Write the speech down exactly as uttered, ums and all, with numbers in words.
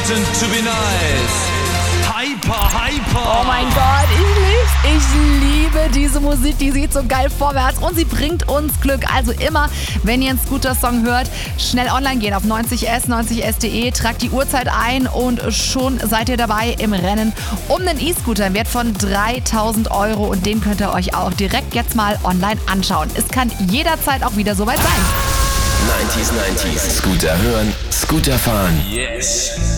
Reason to be nice. Hyper, hyper. Oh mein Gott, ich lieb's. Ich liebe diese Musik, die geht so geil vorwärts und sie bringt uns Glück. Also immer, wenn ihr einen Scooter-Song hört, schnell online gehen auf neunzig S, neunzig S Punkt de, tragt die Uhrzeit ein und schon seid ihr dabei im Rennen um einen E-Scooter im Wert von dreitausend Euro und den könnt ihr euch auch direkt jetzt mal online anschauen. Es kann jederzeit auch wieder soweit sein. neunzig neunzig. Scooter hören, Scooter fahren. Yes.